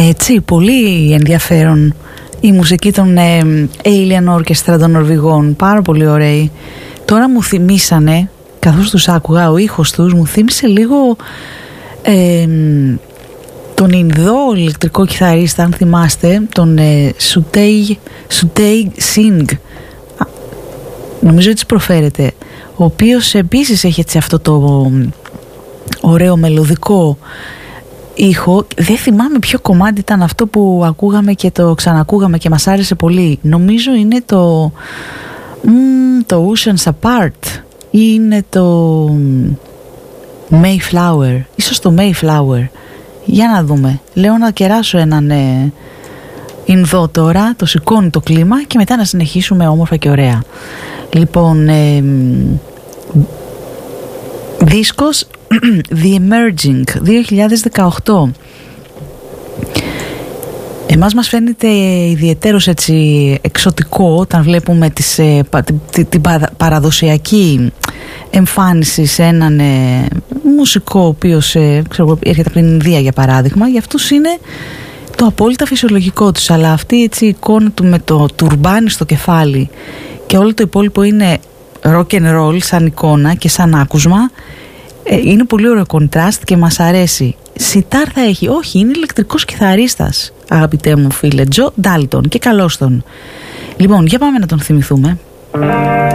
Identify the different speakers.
Speaker 1: Έτσι, πολύ ενδιαφέρον η μουσική των Alien Orchestra των Νορβηγών, πάρα πολύ ωραίοι. Τώρα μου θυμήσανε, καθώς τους άκουγα, ο ήχος τους μου θύμισε λίγο τον Ινδό ηλεκτρικό κιθαρίστα, αν θυμάστε, τον Sutej Singh, νομίζω έτσι προφέρεται, ο οποίος επίσης έχει έτσι αυτό το ωραίο μελωδικό ήχο. Δεν θυμάμαι ποιο κομμάτι ήταν αυτό που ακούγαμε και το ξανακούγαμε και μας άρεσε πολύ. Νομίζω είναι το Oceans Apart ή είναι το Mayflower, ίσως το Mayflower. Για να δούμε. Λέω να κεράσω έναν Ινδό τώρα, το σηκώνει το κλίμα και μετά να συνεχίσουμε όμορφα και ωραία. Λοιπόν, δίσκος The Emerging 2018. Εμάς μας φαίνεται ιδιαιτέρως έτσι εξωτικό όταν βλέπουμε την παραδοσιακή εμφάνιση σε έναν μουσικό ο οποίος έρχεται από την Ινδία, για παράδειγμα. Για αυτούς είναι το απόλυτα φυσιολογικό τους, αλλά αυτή έτσι η εικόνα του με το τουρμπάνι στο κεφάλι και όλο το υπόλοιπο είναι rock and roll σαν εικόνα και σαν άκουσμα, είναι πολύ ωραίο κοντράστ και μας αρέσει. Σιτάρ θα έχει? Όχι, είναι ηλεκτρικός κιθαρίστας, αγαπητέ μου φίλε, Τζο Ντάλτον, και καλώς τον. Λοιπόν, για πάμε να τον θυμηθούμε.